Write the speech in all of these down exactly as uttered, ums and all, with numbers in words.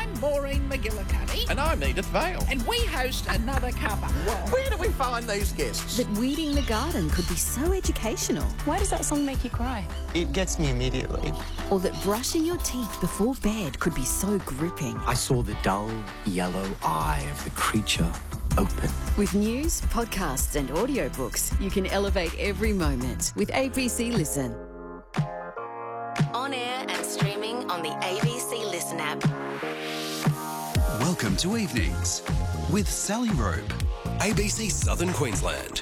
I'm Maureen McGillicuddy. And I'm Edith Vale. And we host Another Cuppa. Where do we find these guests? That weeding the garden could be so educational. Why does that song make you cry? It gets me immediately. Or that brushing your teeth before bed could be so gripping. I saw the dull yellow eye of the creature open. With news, podcasts and audiobooks, you can elevate every moment with A B C Listen. On air and streaming on the A B C Listen app. Welcome to Evenings with Sally Robe, A B C Southern Queensland.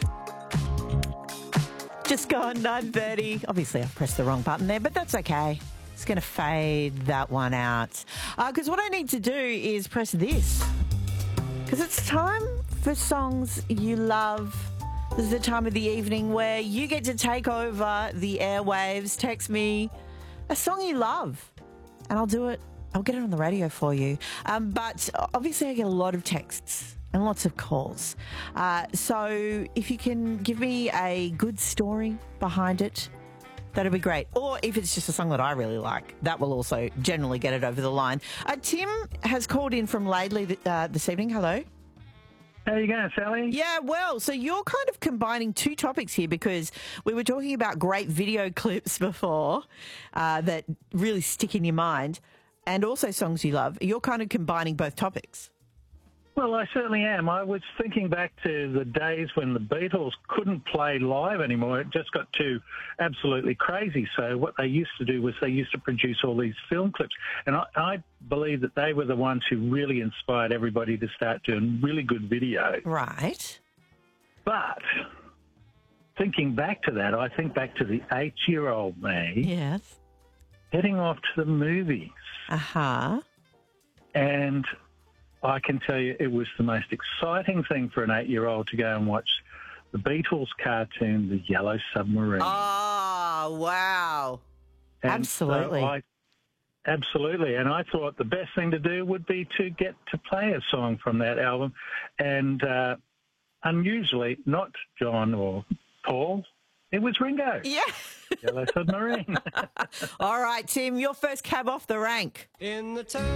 Just gone nine thirty. Obviously, I've pressed the wrong button there, but that's okay. It's going to fade that one out. Because uh, what I need to do is press this. Because it's time for songs you love. This is the time of the evening where you get to take over the airwaves. Text me a song you love, and I'll do it. I'll get it on the radio for you. Um, but obviously, I get a lot of texts and lots of calls. Uh, so if you can give me a good story behind it, that'd be great. Or if it's just a song that I really like, that will also generally get it over the line. Uh, Tim has called in from Laidley th- uh, this evening. Hello. How you going, Sally? Yeah, well, so you're kind of combining two topics here because we were talking about great video clips before uh, that really stick in your mind and also songs you love. You're kind of combining both topics. Well, I certainly am. I was thinking back to the days when the Beatles couldn't play live anymore. It just got too absolutely crazy. So what they used to do was they used to produce all these film clips. And I, I believe that they were the ones who really inspired everybody to start doing really good video. Right. But thinking back to that, I think back to the eight-year-old me. Yes. Heading off to the movies. Uh-huh. And I can tell you it was the most exciting thing for an eight-year-old to go and watch the Beatles cartoon, The Yellow Submarine. Oh, wow. And absolutely. So I, absolutely. And I thought the best thing to do would be to get to play a song from that album. And uh, unusually, not John or Paul, it was Ringo. Yeah. Yellow Submarine. All right, Tim, your first cab off the rank. In the time